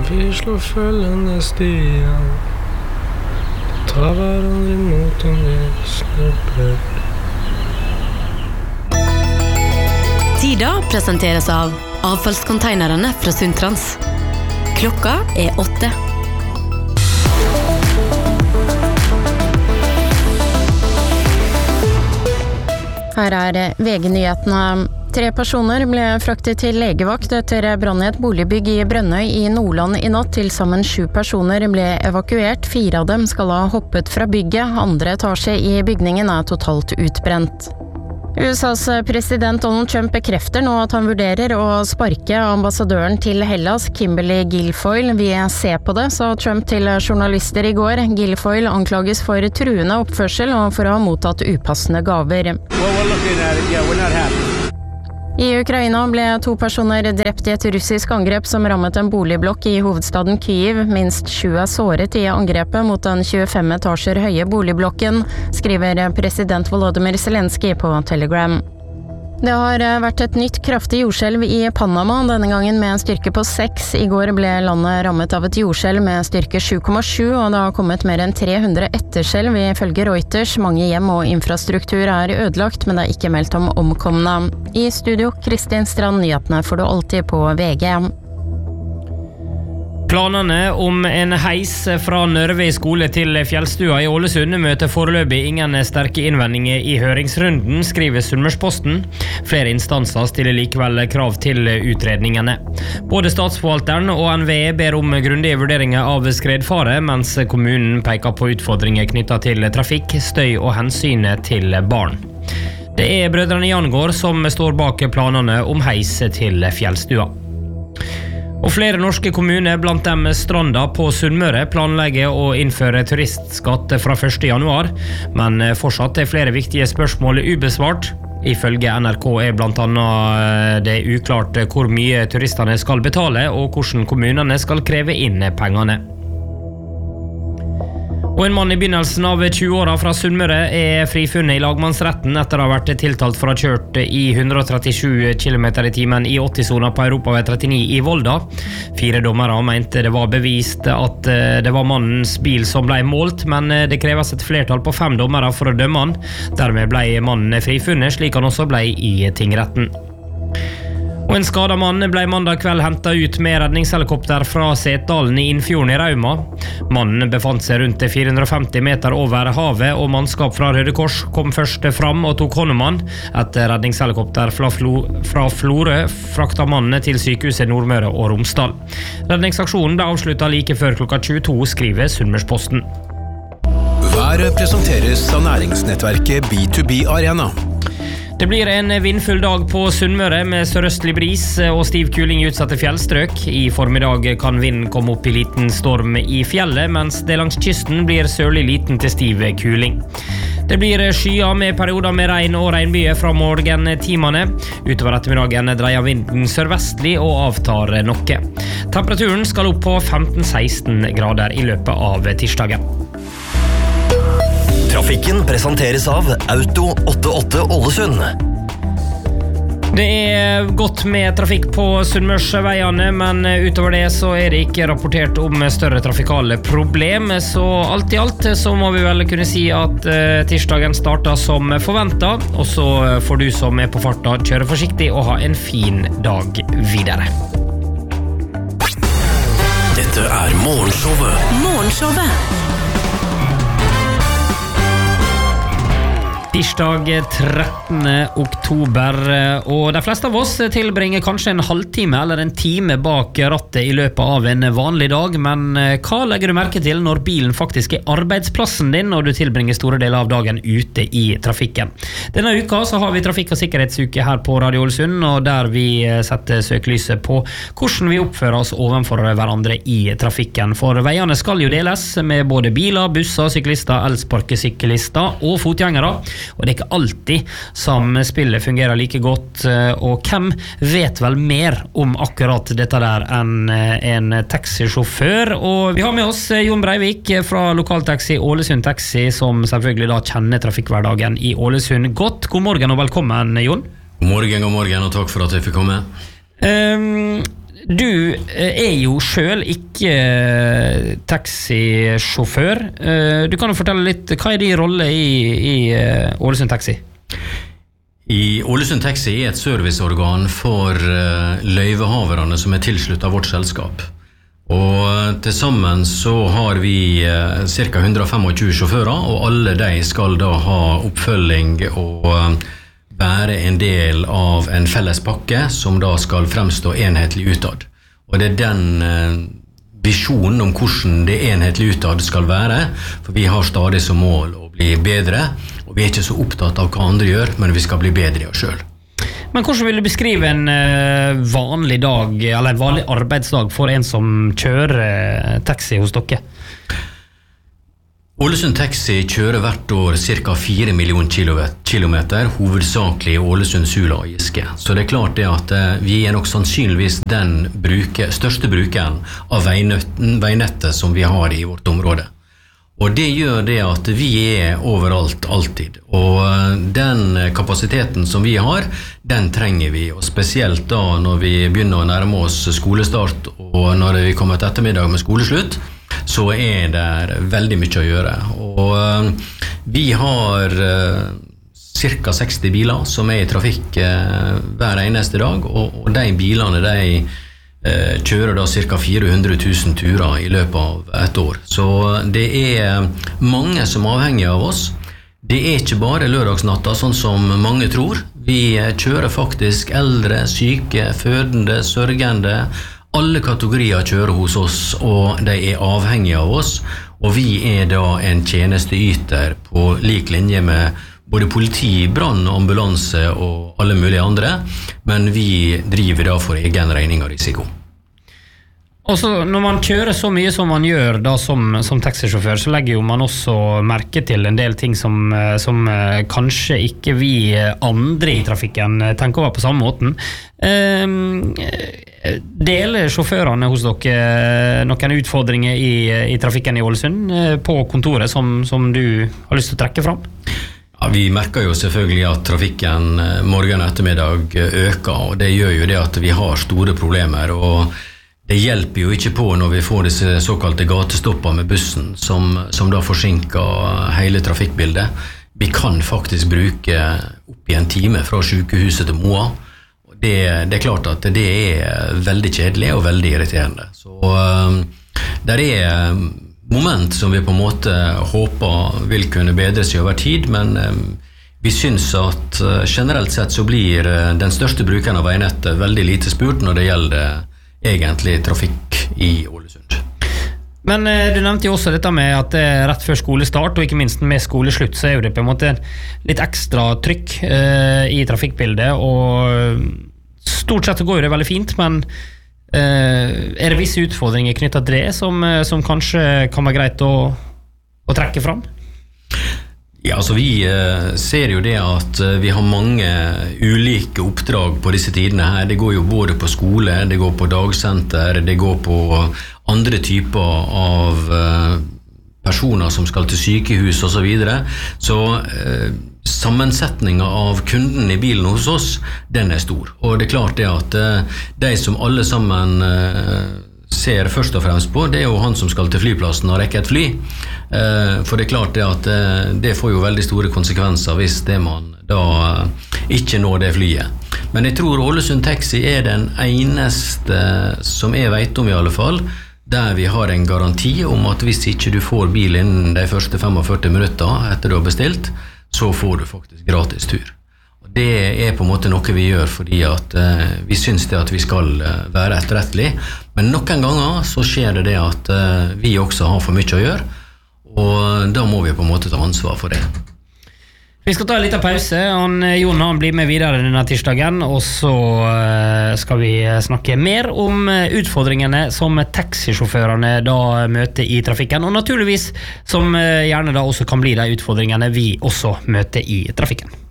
vi slår følgende stier. Ta hverandre imot om vi snubler. Tida presenteres av avfallskonteinerne fra Sundtrans. Klokka 8. Her VG-nyhetene. 3 personer ble fraktet til legevakt etter brann i et boligbygg i Brønnøy i Nordland i natt. Til sammen 7 personer ble evakuert. 4 av dem skal ha hoppet fra bygget. Andre etasje i bygningen totalt utbrent. USAs president Donald Trump bekrefter nå at han vurderer å sparke ambassadøren til Hellas, Kimberly Guilfoyle. Vi ser på det, sa Trump til journalister i går. Guilfoyle anklages for truende oppførsel og for å ha mottatt upassende gaver. I Ukraina ble 2 personer drept i et russisk angrep som rammet en boligblokk i hovedstaden Kyiv. Minst 7 såret i angrepet mot den 25 etasjer høye boligblokken, skriver president Volodymyr Zelensky på Telegram. Det har vært et nytt kraftig jordskjelv i Panama, denne gangen med en styrke på 6. I går ble landet rammet av et jordskjelv med styrke 7,7, og det har kommet mer enn 300 etterskjelv ifølge Reuters. Mange hjem og infrastruktur ødelagt, men det er ikke meldt om omkomne. I studio, Kristin Strand, nyhetene får du alltid på VG. Planene om en heis fra Nørve skole til Fjellstua i Ålesund møter foreløpig ingen sterke innvendinger i høringsrunden, skriver Sunnmørsposten. Flere instanser stiller likevel krav til utredningene. Både statsforvalteren og NVE ber om grundige vurderinger av skredfare, mens kommunen peker på utfordringer knyttet til trafikk, støy og hensynet til barn. Det brødrene Jangård som står bak planene om heis til Fjellstua. Og flere norske kommuner, blant dem Stranda på Sunnmøre, planlegger å innføre turistskatt fra 1. januar, men fortsatt flere viktige spørsmål ubesvart. Ifølge NRK blant annet det uklart hvor mye turistene skal betale, og hvordan kommunene skal kreve inn pengene. Og en mann i begynnelsen av 20-åra fra Sunnmøre frifunnet i lagmannsretten etter å ha vært tiltalt for å ha kjørt i 137 km i timen i 80-sona på Europavei 39 i Volda. 4 dommere mente det var bevist at det var mannens bil som ble målt, men det kreves et flertall på 5 dommere for å dømme han. Dermed ble mannen frifunnet, slik han også ble i tingretten. Og en skadet mann ble mandag kveld hentet ut med redningshelikopter fra Setdalen i Innfjorden i Rauma. Mannen befant seg rundt 450 meter over havet, og mannskap fra Røde Kors kom først fram og tok hånd om han. Et redningshelikopter fra Florø frakta mannen til sykehuset Nordmøre og Romsdal. Redningsaksjonen ble avsluttet like før klokka 22, skriver Sunnmørsposten. Været presenteres av næringsnettverket B2B Arena. Det blir en vindfull dag på Sunnmøre med sørøstlig bris og stiv kuling i utsatte fjellstrøk. I formiddag kan vinden komme opp i liten storm i fjellet, mens det langs kysten blir sørlig liten til stiv kuling. Det blir skyer med perioder med regn og regnbyger fra morgentimene. Utover ettermiddagen dreier vinden sørvestlig og avtar noe. Temperaturen skal opp på 15-16 grader i løpet av tirsdagen. Trafikken presenteres av Auto 88 Ålesund. Det godt med trafikk på Sunnmørsveiene, men utover det så det ikke rapportert om større trafikale problem. Så alt i alt så må vi vel kunne si at tirsdagen starter som forventet, og så får du som på farta kjøre forsiktig og ha en fin dag videre. Dette Morgenshowet. Morgenshowet. Tirsdag 13. oktober, og de fleste av oss tilbringer kanskje en halvtime eller en time bak rattet i løpet av en vanlig dag, men hva legger du merke til når bilen faktisk arbeidsplassen din når du tilbringer store deler av dagen ute i trafikken? Denne uka så har vi trafikk- og sikkerhetsuke her på Radio Ålesund, og der vi setter søkelyset på hvordan vi oppfører oss overfor hverandre i trafikken. For veiene skal jo deles med både biler, busser, syklister, elsparkesyklister og fotgjengere. Og det ikke alltid samspillet fungerer like godt, og hvem vet vel mer om akkurat dette der enn en taxisjåfør? Og vi har med oss Jon Breivik fra lokaltaxi Ålesund Taxi, som selvfølgelig da kjenner trafikkhverdagen i Ålesund godt. God morgen og velkommen, Jon. God morgen, og takk for at jeg fikk komme. Du jo selv ikke taxisjåfør. Du kan jo fortelle litt, hva din rolle i Ålesund Taxi? I Ålesund Taxi et serviceorgan for løyvehaverne som tilsluttet vårt selskap. Og til sammen så har vi ca. 125 sjåfører, og alle de skal da ha oppfølging og være en del av en felles pakke som da skal fremstå enhetlig utad. Og det den visjonen om hvordan det enhetlig utad skal være, for vi har stadig som mål å bli bedre, og vi ikke så opptatt av hva andre gjør, men vi skal bli bedre i oss selv. Men hvordan vil du beskrive en vanlig dag, eller en vanlig arbeidsdag for en som kjører taxi hos dere? Ålesund Taxi kjører hvert år ca. 4 millioner kilometer, hovedsakelig i Ålesund, Sula og Giske. Så det klart det at vi nok sannsynligvis den største brukeren av veinettet som vi har i vårt område. Og det gjør det at vi overalt, alltid. Og den kapasiteten som vi har, den trenger vi. Og spesielt da når vi begynner å nærme oss skolestart, og når vi kommer til ettermiddag med skoleslutt, så det veldig mye å gjøre. Og vi har ca. 60 biler som i trafikk hver eneste dag, og de bilene kjører da ca. 400 000 turer i løpet av et år. Så det mange som er avhengige av oss. Det ikke bare lørdagsnatta, sånn som mange tror. Vi kjører faktisk eldre, syke, fødende, sørgende. Alle kategorier kjører hos oss, og de avhengige av oss. Og vi da en tjenesteyter på lik linje med både politi, brann, ambulanse og alle mulige andre, men vi driver da for egen regning og risiko. Og så når man kjører så mye som man gjør da som taxisjåfør, så legger jo man også merke til en del ting som kanskje ikke vi andre i trafikken tenker over på samme måten. Deler sjåførene hos dere noen utfordringer i trafikken i Ålesund på kontoret som du har lyst til å trekke fram? Ja, vi merker jo selvfølgelig at trafikken morgen og ettermiddag øker, og det gjør jo det at vi har store problemer, og det hjelper jo ikke på når vi får disse såkalte gatestopper med bussen, som da forsinker hele trafikkbildet. Vi kan faktisk bruke opp i en time fra sykehuset til Moa. Det klart at det veldig kjedelig og veldig irriterende. Så det moment som vi på en måte håper vil kunne bedre seg over tid, men vi synes at generelt sett så blir den største brukeren av veinettet veldig lite spurt når det gjelder egentlig trafikk i Ålesund. Men du nevnte jo også dette med at rett før skolestart, og ikke minst med skoleslutt, så jo det på en måte litt ekstra trykk i trafikkbildet, og stort sett så går jo det veldig fint, men det visse utfordringer knyttet til det som kanskje kan være greit å trekke fram? Ja, altså vi ser jo det at vi har mange ulike oppdrag på disse tidene her. Det går jo både på skole, det går på dagsenter, det går på andre typer av personer som skal til sykehus og så videre. Så sammensetningen av kunden i bilen hos oss, den stor. Og det klart det at de som alle sammen ser først og fremst på, det jo han som skal til flyplassen og rekke et fly. For det klart det at det får jo veldig store konsekvenser hvis det man da ikke når det flyet. Men jeg tror Ålesund Taxi den eneste som jeg vet om i alle fall, der vi har en garanti om at hvis ikke du får bil innen de første 45 minutter etter du har bestilt, så får du faktisk gratis tur. Det på en måte noe vi gjør fordi at vi synes det at vi skal være etterrettelig, men noen ganger så skjer det at vi også har for mye å gjøre, og da må vi på en måte ta ansvar for det. Vi skal ta en liten pause. Jon blir med videre denne tirsdagen, og så skal vi snakke mer om utfordringene som taxisjåførene da møter i trafikken, og naturligvis som gjerne da også kan bli de utfordringene vi også møter i trafikken.